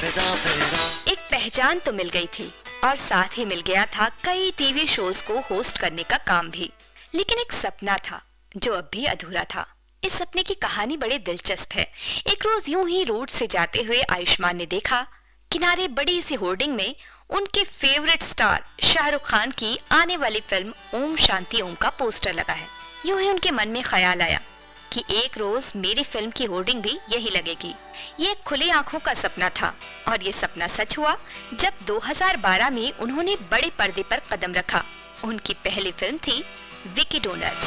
एक पहचान तो मिल गई थी और साथ ही मिल गया था कई टीवी शोज को होस्ट करने का काम भी। लेकिन एक सपना था जो अब भी अधूरा था। इस सपने की कहानी बड़ी दिलचस्प है। एक रोज यूं ही रोड से जाते हुए आयुष्मान ने देखा किनारे बड़ी सी होर्डिंग में उनके फेवरेट स्टार शाहरुख खान की आने वाली फिल्म ओम शांति ओम का पोस्टर लगा है। यूं ही उनके मन में ख्याल आया कि एक रोज मेरी फिल्म की होर्डिंग भी यही लगेगी। ये खुली आंखों का सपना था और ये सपना सच हुआ जब 2012 में उन्होंने बड़े पर्दे पर कदम रखा। उनकी पहली फिल्म थी विकी डोनर।